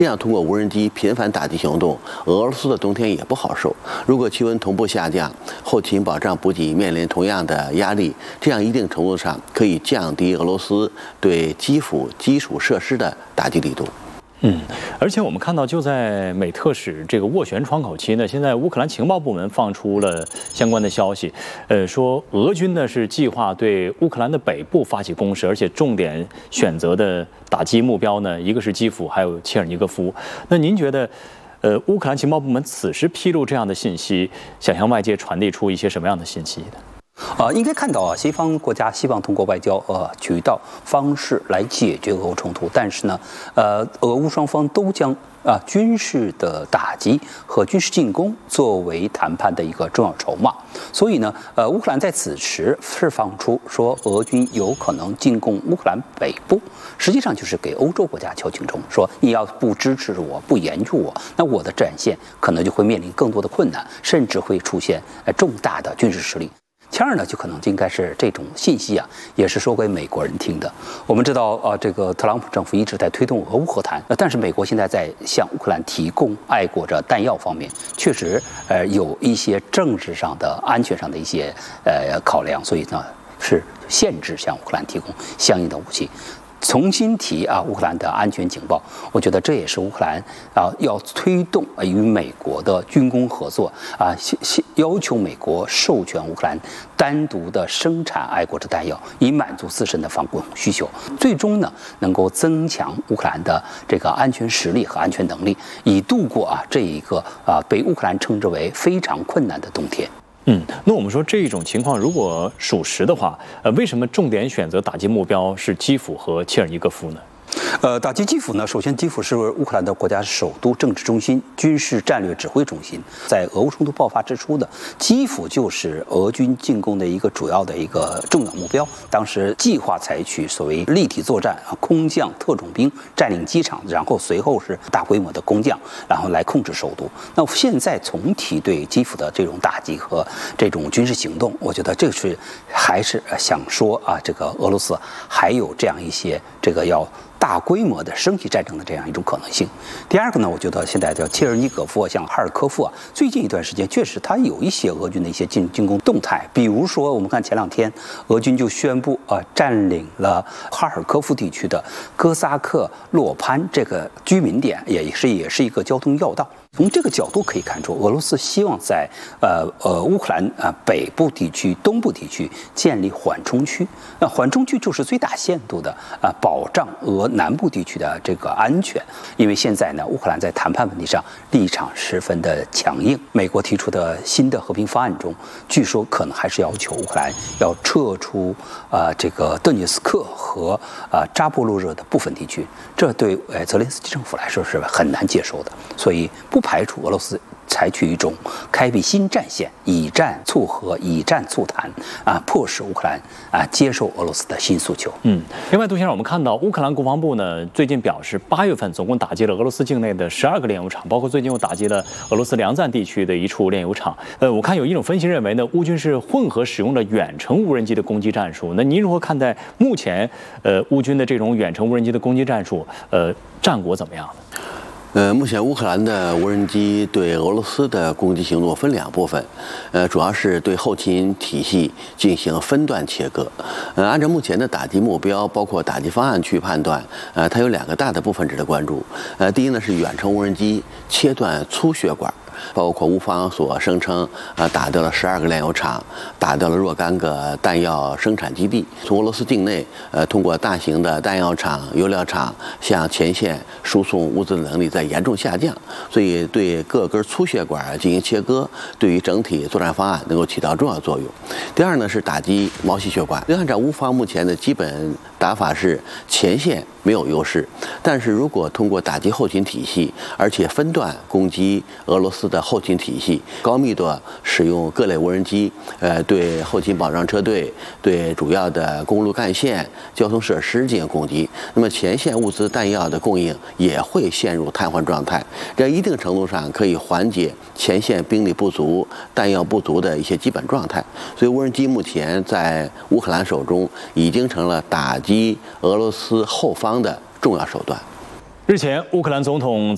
这样通过无人机频繁打击行动，俄罗斯的冬天也不好受。如果气温同步下降，后勤保障补给面临同样的压力，这样一定程度上可以降低俄罗斯对基辅基础设施的打击力度。 而且我们看到，就在美特使这个斡旋窗口期呢，现在乌克兰情报部门放出了相关的消息，说俄军呢是计划对乌克兰的北部发起攻势，而且重点选择的打击目标呢，一个是基辅，还有切尔尼戈夫。那您觉得，乌克兰情报部门此时披露这样的信息，想向外界传递出一些什么样的信息呢？ 应该看到啊，西方国家希望通过外交渠道方式来解决俄乌冲突，但是呢，俄乌双方都将军事的打击和军事进攻作为谈判的一个重要筹码。所以呢，乌克兰在此时释放出说俄军有可能进攻乌克兰北部，实际上就是给欧洲国家敲警钟，说你要不支持我，不援助我，那我的战线可能就会面临更多的困难，甚至会出现重大的军事失利。其二呢，就可能就应该是这种信息啊，也是说给美国人听的。我们知道这个特朗普政府一直在推动俄乌和谈，但是美国现在在向乌克兰提供爱国者弹药方面，确实有一些政治上的、安全上的一些考量，所以呢是限制向乌克兰提供相应的武器。重新提乌克兰的安全警报，我觉得这也是乌克兰要推动与美国的军工合作要求美国授权乌克兰单独的生产爱国者弹药，以满足自身的防空需求，最终呢能够增强乌克兰的这个安全实力和安全能力，以度过这一个被乌克兰称之为非常困难的冬天。 那我们说这种情况如果属实的话，为什么重点选择打击目标是基辅和切尔尼戈夫呢？ 打击基辅呢，首先基辅是乌克兰的国家首都、政治中心、军事战略指挥中心。在俄乌冲突爆发之初的基辅就是俄军进攻的一个主要的一个重要目标。当时计划采取所谓立体作战，空降特种兵占领机场，然后随后是大规模的攻降，然后来控制首都。那现在总体对基辅的这种打击和这种军事行动，我觉得这个是还是想说这个俄罗斯还有这样一些这个要大规模的升级战争的这样一种可能性。第二个呢，我觉得现在叫切尔尼戈夫像哈尔科夫最近一段时间确实它有一些俄军的一些进攻动态，比如说我们看前2天俄军就宣布占领了哈尔科夫地区的哥萨克洛潘这个居民点，也是一个交通要道。从这个角度可以看出，俄罗斯希望在乌克兰北部地区、东部地区建立缓冲区。缓冲区就是最大限度的保障俄南部地区的这个安全。因为现在呢，乌克兰在谈判问题上立场十分的强硬。美国提出的新的和平方案中，据说可能还是要求乌克兰要撤出这个顿涅斯克和扎波罗热的部分地区，这对泽连斯基政府来说是很难接受的。所以不排除俄罗斯采取一种开辟新战线，以战促和，以战促谈迫使乌克兰接受俄罗斯的新诉求。 另外，杜先生，我们看到乌克兰国防部呢最近表示，8月份总共打击了俄罗斯境内的12个炼油厂，包括最近又打击了俄罗斯梁赞地区的一处炼油厂。我看有一种分析认为呢，乌军是混合使用了远程无人机的攻击战术。那您如何看待目前乌军的这种远程无人机的攻击战术？战果怎么样呢？ 目前乌克兰的无人机对俄罗斯的攻击行动分2部分，主要是对后勤体系进行分段切割。按照目前的打击目标，包括打击方案去判断，它有2个大的部分值得关注。第一呢是远程无人机切断粗血管。包括乌方所声称打掉了12个炼油厂，打掉了若干个弹药生产基地。从俄罗斯境内通过大型的弹药厂、油料厂向前线输送物资的能力在严重下降，所以对各根粗血管进行切割，对于整体作战方案能够起到重要作用。第二呢是打击毛细血管。按照乌方目前的基本打法是前线没有优势，但是如果通过打击后勤体系，而且分段攻击俄罗斯的后勤体系，高密度使用各类无人机，对后勤保障车队、对主要的公路干线、交通设施进行攻击，那么前线物资弹药的供应也会陷入瘫痪状态，这一定程度上可以缓解前线兵力不足、弹药不足的一些基本状态。所以无人机目前在乌克兰手中已经成了打击俄罗斯后方的重要手段。 日前，乌克兰总统